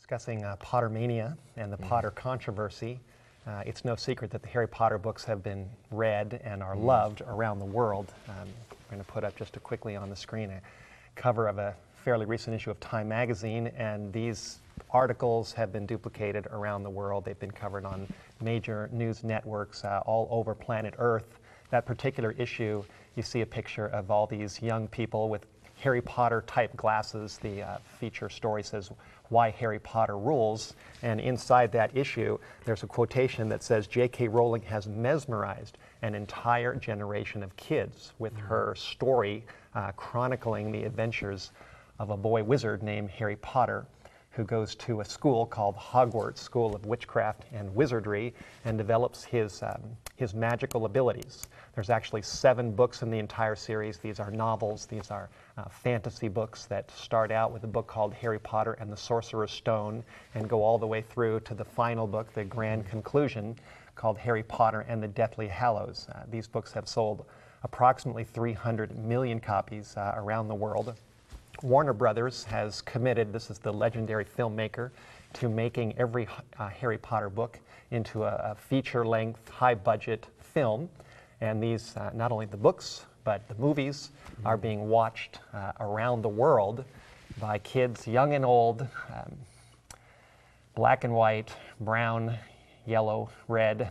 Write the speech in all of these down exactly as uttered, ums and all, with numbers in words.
Discussing uh, Pottermania and the mm-hmm. Potter controversy. Uh, it's no secret that the Harry Potter books have been read and are mm-hmm. loved around the world. Um, I'm going to put up just a quickly on the screen a cover of a fairly recent issue of Time magazine, and these articles have been duplicated around the world. They've been covered on major news networks uh, all over planet Earth. That particular issue, you see a picture of all these young people with Harry Potter type glasses. The uh, feature story says, "Why Harry Potter Rules," and inside that issue there's a quotation that says J K Rowling has mesmerized an entire generation of kids with mm-hmm. her story uh, chronicling the adventures of a boy wizard named Harry Potter, who goes to a school called Hogwarts School of Witchcraft and Wizardry and develops his, um, his magical abilities. There's actually seven books in the entire series. These are novels. These are uh, fantasy books that start out with a book called Harry Potter and the Sorcerer's Stone and go all the way through to the final book, the grand conclusion, called Harry Potter and the Deathly Hallows. Uh, these books have sold approximately three hundred million copies uh, around the world. Warner Brothers has committed, this is the legendary filmmaker, to making every uh, Harry Potter book into a, a feature-length, high-budget film. And these, uh, not only the books, but the movies mm-hmm. are being watched uh, around the world by kids young and old, um, black and white, brown, yellow, red,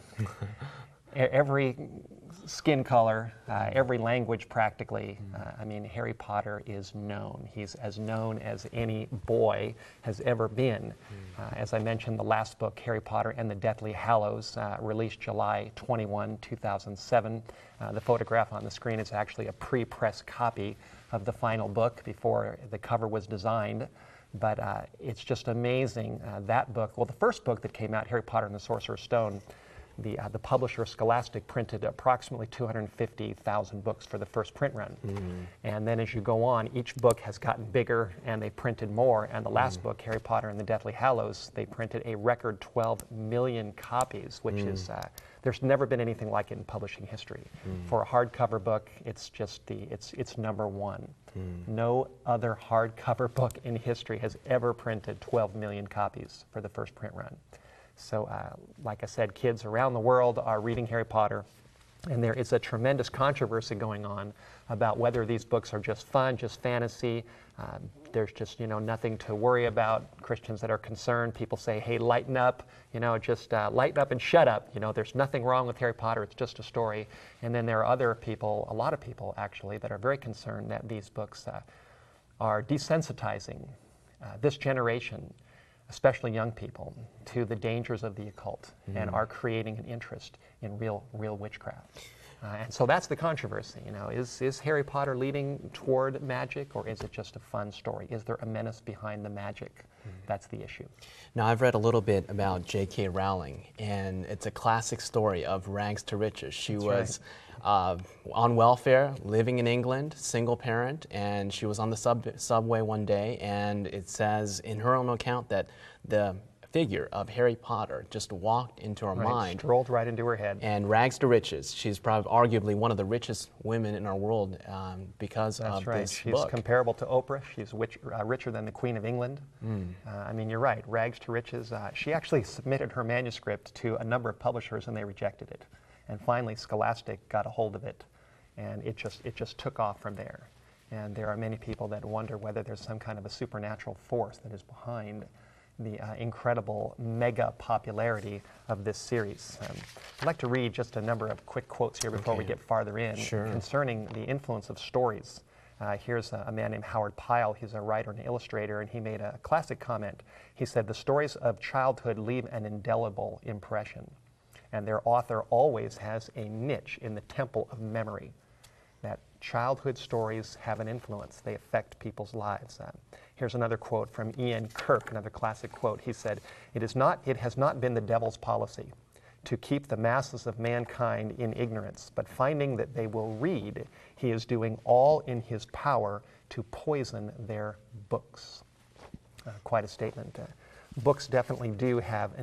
every skin color, uh, every language practically. Uh, I mean, Harry Potter is known. He's as known as any boy has ever been. Uh, as I mentioned, the last book, Harry Potter and the Deathly Hallows, uh, released July twenty-first, two thousand seven. Uh, the photograph on the screen is actually a pre-press copy of the final book before the cover was designed. But uh, it's just amazing, uh, that book. Well, the first book that came out, Harry Potter and the Sorcerer's Stone, The, uh, the publisher Scholastic printed approximately two hundred fifty thousand books for the first print run. Mm. And then as you go on, each book has gotten bigger and they printed more. And the last mm. book, Harry Potter and the Deathly Hallows, they printed a record twelve million copies, which mm. is, uh, there's never been anything like it in publishing history. Mm. For a hardcover book, it's just the, it's, it's number one. Mm. No other hardcover book in history has ever printed twelve million copies for the first print run. So, uh, like I said, kids around the world are reading Harry Potter, and there is a tremendous controversy going on about whether these books are just fun, just fantasy. Uh, there's just, you know, nothing to worry about. Christians that are concerned, people say, hey, lighten up, you know, just uh, lighten up and shut up. You know, there's nothing wrong with Harry Potter, it's just a story. And then there are other people, a lot of people actually, that are very concerned that these books uh, are desensitizing uh, this generation, especially young people, to the dangers of the occult mm. and are creating an interest in real, real witchcraft. Uh, and so that's the controversy, you know, is, is Harry Potter leading toward magic, or is it just a fun story? Is there a menace behind the magic? Mm. That's the issue. Now, I've read a little bit about J K Rowling, and it's a classic story of rags to riches. She that's was right. uh, on welfare, living in England, single parent, and she was on the sub subway one day, and it says in her own account that the figure of Harry Potter just walked into her right, mind. Strolled right into her head. And rags to riches. She's probably arguably one of the richest women in our world um, because That's of right. this She's book. comparable to Oprah. She's rich, uh, richer than the Queen of England. Mm. Uh, I mean, you're right, rags to riches. Uh, she actually submitted her manuscript to a number of publishers and they rejected it. And finally, Scholastic got a hold of it, and it just, it just took off from there. And there are many people that wonder whether there's some kind of a supernatural force that is behind the uh, incredible mega popularity of this series. Um, I'd like to read just a number of quick quotes here before okay. we get farther in sure. concerning the influence of stories. Uh, here's a, a man named Howard Pyle. He's a writer and illustrator, and he made a classic comment. He said, "The stories of childhood leave an indelible impression, and their author always has a niche in the temple of memory." That childhood stories have an influence. They affect people's lives. Uh, here's another quote from Ian Kirk, another classic quote. He said, it is not, it has not been the devil's policy to keep the masses of mankind in ignorance, but finding that they will read, he is doing all in his power to poison their books." Uh, quite a statement. Uh, books definitely do have an